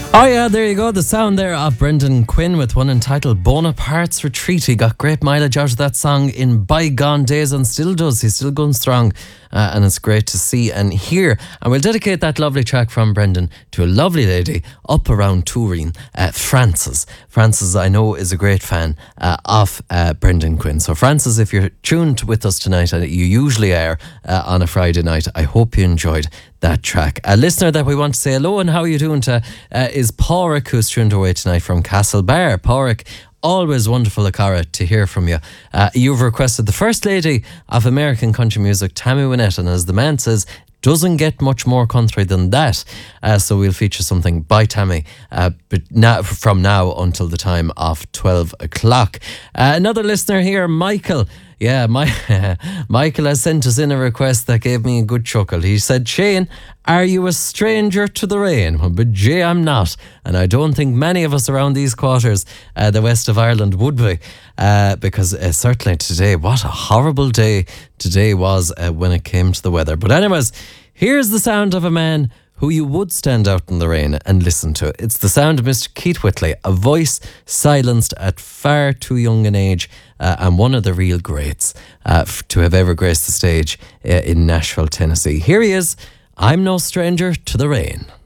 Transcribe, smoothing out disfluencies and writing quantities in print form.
Oh yeah, there you go. The sound there of Brendan Quinn with one entitled Bonaparte's Retreat. He got great mileage out of that song in bygone days and still does. He's still going strong. And it's great to see and hear. And we'll dedicate that lovely track from Brendan to a lovely lady up around Turin, Frances. Frances, I know, is a great fan of Brendan Quinn. So Frances, if you're tuned with us tonight, and you usually are on a Friday night, I hope you enjoyed that track. A listener that we want to say hello and how are you doing to is Pádraig, who's tuned away tonight from Castlebar. Pádraig, always wonderful, Akara, to hear from you. You've requested the First Lady of American country music, Tammy Wynette, and as the man says, doesn't get much more country than that. So we'll feature something by Tammy from now until the time of 12 o'clock. Another listener here, Michael. Yeah, Michael has sent us in a request that gave me a good chuckle. He said, Shane, are you a stranger to the rain? Well, but Jay, I'm not. And I don't think many of us around these quarters, the west of Ireland, would be. Because certainly today, what a horrible day today was when it came to the weather. But anyways, here's the sound of a man who you would stand out in the rain and listen to. It's the sound of Mr. Keith Whitley, a voice silenced at far too young an age, and one of the real greats to have ever graced the stage in Nashville, Tennessee. Here he is, I'm no stranger to the rain.